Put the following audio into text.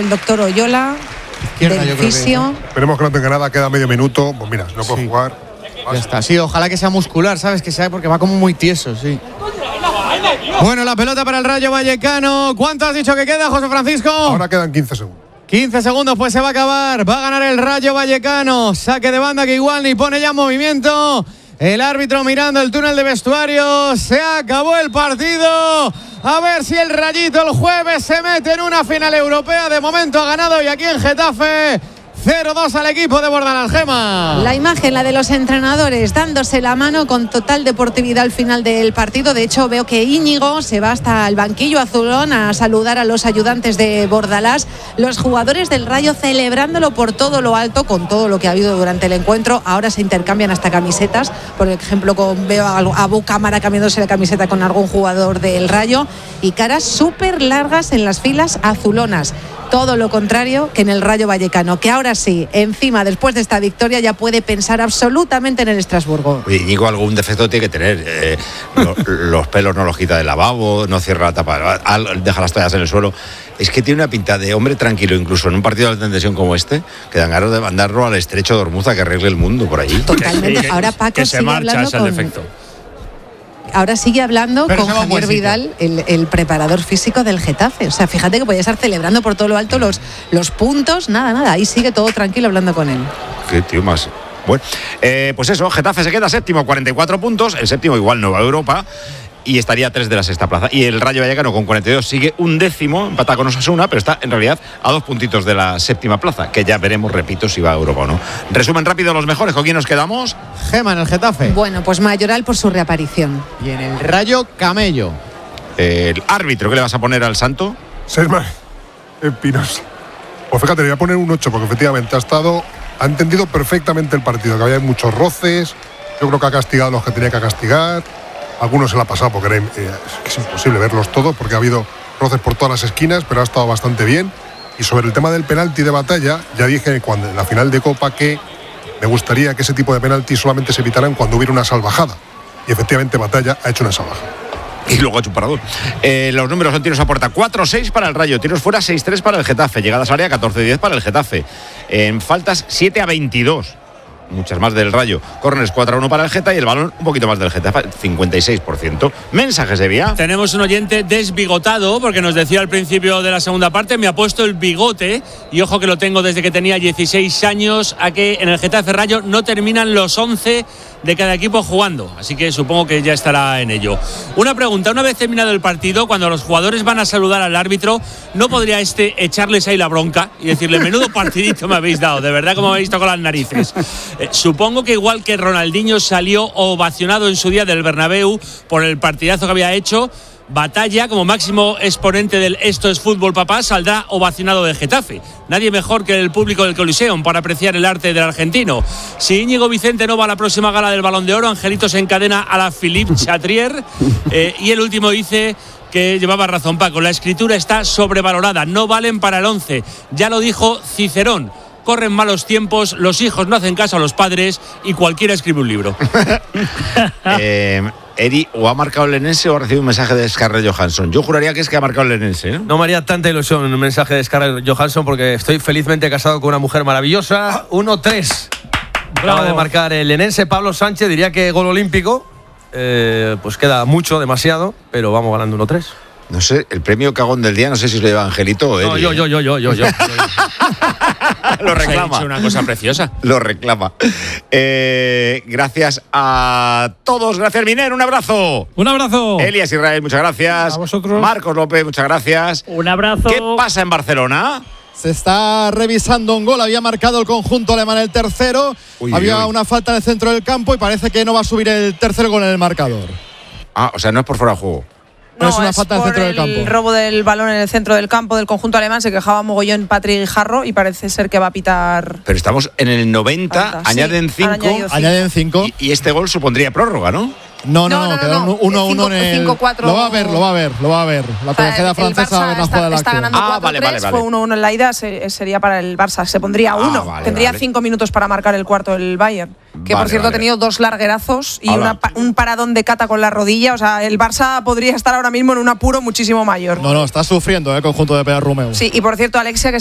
el doctor Oyola, del fisio. Esperemos que no tenga nada, queda medio minuto. Pues mira, no puedo jugar. Ya está, sí, ojalá que sea muscular, ¿sabes? Que sea porque va como muy tieso, sí. Bueno, la pelota para el Rayo Vallecano. ¿Cuánto has dicho que queda, José Francisco? Ahora quedan 15 segundos. 15 segundos, pues se va a acabar. Va a ganar el Rayo Vallecano. Saque de banda que igual ni pone ya en movimiento. El árbitro mirando el túnel de vestuarios. Se acabó el partido. A ver si el Rayito el jueves se mete en una final europea. De momento ha ganado y aquí en Getafe 0-2 al equipo de Bordalás, Gema. La imagen, la de los entrenadores dándose la mano con total deportividad al final del partido. De hecho, veo que Íñigo se va hasta el banquillo azulón a saludar a los ayudantes de Bordalás. Los jugadores del Rayo celebrándolo por todo lo alto, con todo lo que ha habido durante el encuentro. Ahora se intercambian hasta camisetas. Por ejemplo, veo a Bucámara cambiándose la camiseta con algún jugador del Rayo. Y caras súper largas en las filas azulonas. Todo lo contrario que en el Rayo Vallecano, que ahora sí, encima, después de esta victoria, ya puede pensar absolutamente en el Estrasburgo. Oye, Íñigo, algún defecto tiene que tener. Los pelos no los quita del lavabo, no cierra la tapa, deja las toallas en el suelo. Es que tiene una pinta de hombre tranquilo, incluso en un partido de alta tensión como este, que dan ganas de mandarlo al estrecho de Ormuz a que arregle el mundo por allí. Totalmente. Ahora Paco que se sigue marcha, hablando es el defecto. Ahora sigue hablando pero con Javier Vidal, el preparador físico del Getafe. O sea, fíjate que podía estar celebrando por todo lo alto los puntos. Nada, ahí sigue todo tranquilo hablando con él. Qué tío más. Bueno, pues eso, Getafe se queda séptimo, 44 puntos. El séptimo igual no va a Europa y estaría a 3 de la sexta plaza. Y el Rayo Vallecano con 42 sigue un décimo, empata con Osasuna, pero está en realidad a 2 puntitos de la séptima plaza, que ya veremos, repito, si va a Europa o no. Resumen rápido los mejores, ¿con quién nos quedamos? Gema en el Getafe. Bueno, pues Mayoral por su reaparición. Y en el Rayo, Camello. El árbitro, ¿qué le vas a poner al Santo? Sesma Espinosa. Pues fíjate, le voy a poner un 8 porque efectivamente ha entendido perfectamente el partido, que había muchos roces. Yo creo que ha castigado a los que tenía que castigar. Algunos se la ha pasado porque es imposible verlos todos porque ha habido roces por todas las esquinas, pero ha estado bastante bien. Y sobre el tema del penalti de Batalla, ya dije cuando en la final de Copa que me gustaría que ese tipo de penaltis solamente se evitaran cuando hubiera una salvajada. Y efectivamente Batalla ha hecho una salvajada. Y luego ha hecho un parador. Los números son tiros a puerta 4-6 para el Rayo, tiros fuera 6-3 para el Getafe, llegadas al área 14-10 para el Getafe, en faltas 7-22. Muchas más del Rayo. Córneres 4-1 para el Geta y el balón un poquito más del Getafe, 56%. Mensajes de vía. Tenemos un oyente desbigotado porque nos decía al principio de la segunda parte, me ha puesto el bigote y ojo que lo tengo desde que tenía 16 años, a que en el Getafe Rayo no terminan los 11 de cada equipo jugando, así que supongo que ya estará en ello. Una pregunta, una vez terminado el partido, cuando los jugadores van a saludar al árbitro, ¿no podría echarles ahí la bronca y decirle, menudo partidito me habéis dado, de verdad como me habéis tocado las narices? Supongo que igual que Ronaldinho salió ovacionado en su día del Bernabéu por el partidazo que había hecho, Batalla, como máximo exponente del Esto es Fútbol Papá, saldrá ovacionado de Getafe. Nadie mejor que el público del Coliseum para apreciar el arte del argentino. Si Íñigo Vicente no va a la próxima gala del Balón de Oro, Angelito se encadena a la Philippe Chatrier. Y el último dice que llevaba razón Paco, la escritura está sobrevalorada, no valen para el 11. Ya lo dijo Cicerón. Corren malos tiempos, los hijos no hacen caso a los padres y cualquiera escribe un libro. Eri, o ha marcado el Lenense o ha recibido un mensaje de Scarlett Johansson. Yo juraría que es que ha marcado el Lenense, ¿eh? No me haría tanta ilusión un mensaje de Scarlett Johansson porque estoy felizmente casado con una mujer maravillosa. 1-3. Acaba de marcar el Lenense. Pablo Sánchez, diría que gol olímpico. Pues queda mucho, demasiado, pero vamos ganando 1-3. No sé, el premio cagón del día, no sé si se lo lleva Angelito o Eri. No, yo. Lo reclama. Ha hecho una cosa preciosa. Lo reclama. Gracias a todos. Gracias, Miner. Un abrazo. Un abrazo. Elías Israel, muchas gracias. A vosotros. Marcos López, muchas gracias. Un abrazo. ¿Qué pasa en Barcelona? Se está revisando un gol. Había marcado el conjunto alemán el tercero. Había una falta en el centro del campo y parece que no va a subir el tercer gol en el marcador. O sea, no es por fuera de juego. No, es una falta en el centro del campo. El robo del balón en el centro del campo del conjunto alemán, se quejaba mogollón Patrick Guijarro y parece ser que va a pitar. Pero estamos en el 90, añaden 5. Añaden 5. Y este gol supondría prórroga, ¿no? No, quedaron 1-1 en el. 5-4. Lo va a ver. La colegiada francesa va a ver la jugada de la está ganando 4-3, vale. fue 1-1 en la ida, sería para el Barça. Se pondría 1. Tendría 5 minutos para marcar el cuarto el Bayern. Que por cierto ha tenido 2 larguerazos y un paradón de Cata con la rodilla. O sea, el Barça podría estar ahora mismo en un apuro muchísimo mayor. No, está sufriendo el conjunto de Pedro Romeu. Sí, y por cierto, Alexia, que